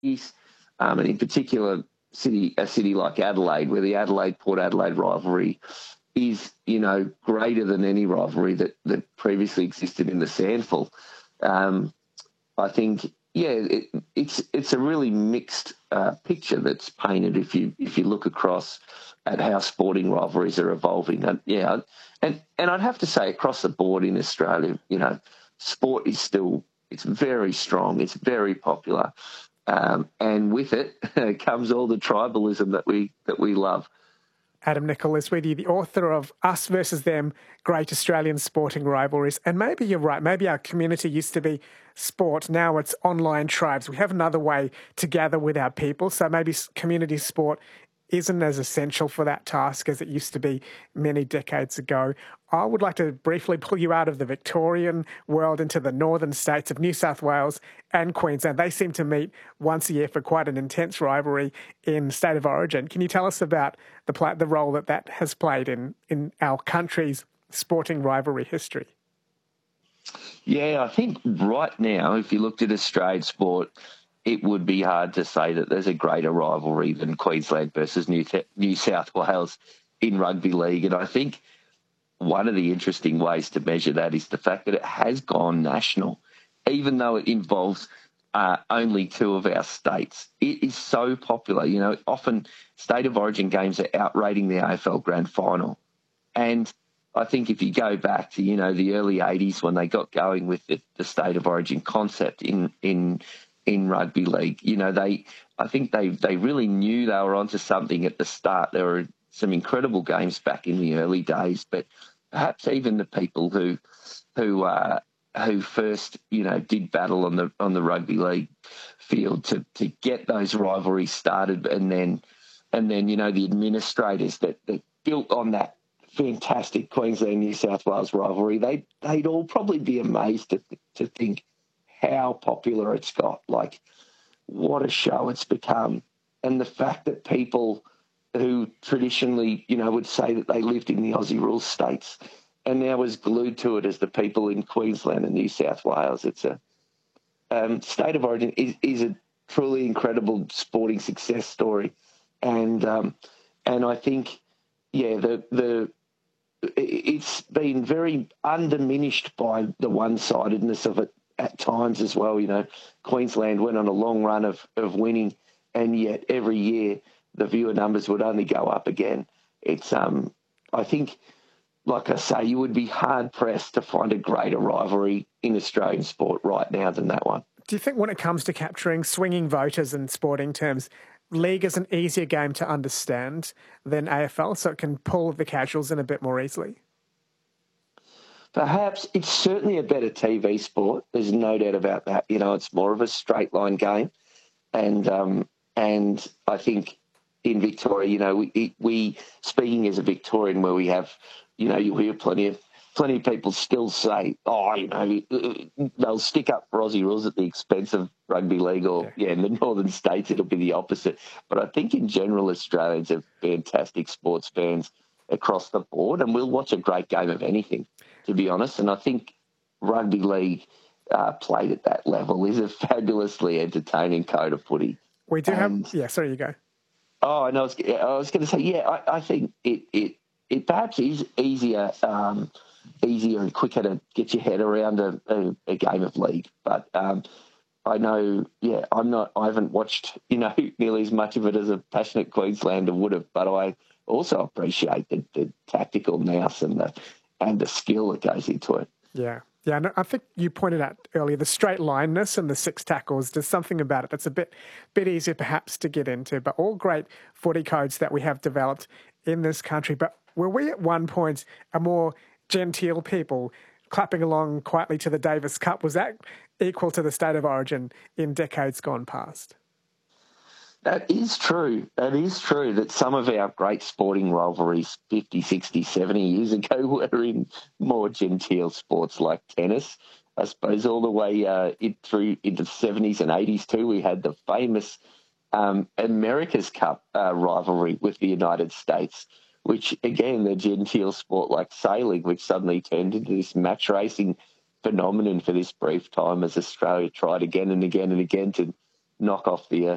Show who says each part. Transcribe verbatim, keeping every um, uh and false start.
Speaker 1: is, um, and in particular, city a city like Adelaide, where the Adelaide-Port Adelaide rivalry is, you know, greater than any rivalry that, that previously existed in the Sandful. Um, I think, yeah, it, it's it's a really mixed uh, picture that's painted if you if you look across at how sporting rivalries are evolving. And, yeah, and and I'd have to say across the board in Australia, you know, sport is still, it's very strong, it's very popular, um, and with it comes all the tribalism that we that we love.
Speaker 2: Adam Nichol is with you, the author of Us versus Them, Great Australian Sporting Rivalries. And maybe you're right, maybe our community used to be sport, now it's online tribes. We have another way to gather with our people, so maybe community sport isn't as essential for that task as it used to be many decades ago. I would like to briefly pull you out of the Victorian world into the northern states of New South Wales and Queensland. They seem to meet once a year for quite an intense rivalry in State of Origin. Can you tell us about the the role that that has played in, in our country's sporting rivalry history?
Speaker 1: Yeah, I think right now, if you looked at Australian sport, it would be hard to say that there's a greater rivalry than Queensland versus New, New South Wales in rugby league. And I think one of the interesting ways to measure that is the fact that it has gone national, even though it involves uh, only two of our states. It is so popular. You know, often State of Origin games are outrating the A F L Grand Final. And I think if you go back to, you know, the early eighties when they got going with the, the State of Origin concept in in in rugby league, you know, they I think they they really knew they were onto something at the start. There were some incredible games back in the early days, but perhaps even the people who who uh, who first, you know, did battle on the on the rugby league field to to get those rivalries started, and then and then you know the administrators that, that built on that fantastic Queensland New South Wales rivalry, they they'd all probably be amazed to to think how popular it's got. Like, what a show it's become, and the fact that people who traditionally, you know, would say that they lived in the Aussie rules states and now as glued to it as the people in Queensland and New South Wales. It's a um, State of Origin is, is a truly incredible sporting success story, and um, and I think, yeah, the the it's been very undiminished by the one-sidedness of it at times as well. You know, Queensland went on a long run of, of winning, and yet every year the viewer numbers would only go up again. It's, um, I think, like I say, you would be hard-pressed to find a greater rivalry in Australian sport right now than that one.
Speaker 2: Do you think when it comes to capturing swinging voters in sporting terms, league is an easier game to understand than A F L, so it can pull the casuals in a bit more easily?
Speaker 1: Perhaps. It's certainly a better T V sport. There's no doubt about that. You know, it's more of a straight line game. And um, and I think in Victoria, you know, we, we speaking as a Victorian, where we have, you know, you hear plenty of plenty of people still say, oh, you know, they'll stick up for Aussie rules at the expense of rugby league, or, yeah, yeah in the northern states it'll be the opposite. But I think in general Australians are fantastic sports fans across the board, and we'll watch a great game of anything, to be honest. And I think rugby league uh, played at that level is a fabulously entertaining code of footy.
Speaker 2: We do
Speaker 1: and,
Speaker 2: have... Yeah, sorry, you go.
Speaker 1: Oh, and I was, I was going to say, yeah, I, I think it, it, it perhaps is easier... Um, easier and quicker to get your head around a, a, a game of league. But um, I know, yeah, I'm not, I haven't watched, you know, nearly as much of it as a passionate Queenslander would have, but I also appreciate the, the tactical nous and the, and the skill that goes into it.
Speaker 2: Yeah. Yeah, and I think you pointed out earlier the straight lineness and the six tackles. There's something about it that's a bit bit easier perhaps to get into, but all great footy codes that we have developed in this country. But were we at one point a more genteel people clapping along quietly to the Davis Cup? Was that equal to the State of Origin in decades gone past?
Speaker 1: That is true. That is true that some of our great sporting rivalries fifty, sixty, seventy years ago were in more genteel sports like tennis. I suppose all the way uh, it through into the seventies and eighties too, we had the famous um, America's Cup uh, rivalry with the United States, which, again, the genteel sport like sailing, which suddenly turned into this match racing phenomenon for this brief time as Australia tried again and again and again to knock off the uh,